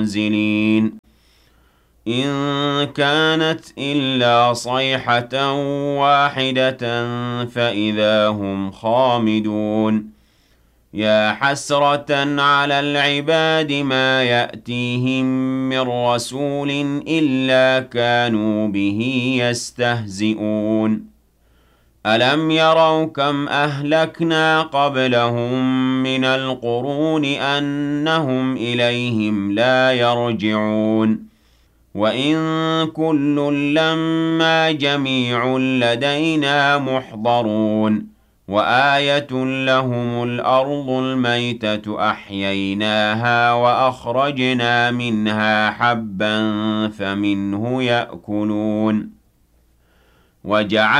مُنزِلِينَ إِن كَانَتْ إِلَّا صَيْحَةً وَاحِدَةً فَإِذَا هُمْ خَامِدُونَ يَا حَسْرَةً عَلَى الْعِبَادِ مَا يَأْتِيهِم مِّن رَّسُولٍ إِلَّا كَانُوا بِهِ يَسْتَهْزِئُونَ أَلَمْ يَرَوْا كَمْ أَهْلَكْنَا قَبْلَهُم مِّنَ الْقُرُونِ أَنَّهُمْ إِلَيْهِمْ لَا يَرْجِعُونَ وَإِن كُلٌّ لَّمَّا جَمِيعٌ لَّدَيْنَا مُحْضَرُونَ وَآيَةٌ لَّهُمُ الْأَرْضُ الْمَيْتَةُ أَحْيَيْنَاهَا وَأَخْرَجْنَا مِنْهَا حَبًّا فَمِنْهُ يَأْكُلُونَ